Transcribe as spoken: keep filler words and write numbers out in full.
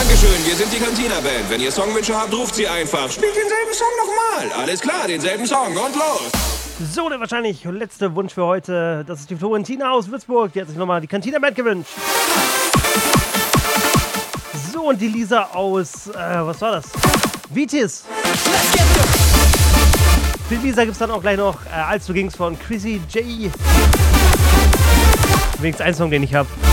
Dankeschön, wir sind die Cantina-Band. Wenn ihr Songwünsche habt, ruft sie einfach. Spielt denselben Song nochmal. Alles klar, denselben Song und los. So, der wahrscheinlich letzte Wunsch für heute. Das ist die Florentina aus Würzburg. Die hat sich nochmal die Cantina-Band gewünscht. So, und die Lisa aus, äh, was war das? Vitis. Für Lisa gibt es dann auch gleich noch äh, Als du gingst von Chrissy J. Wenigstens ein Song, den ich habe.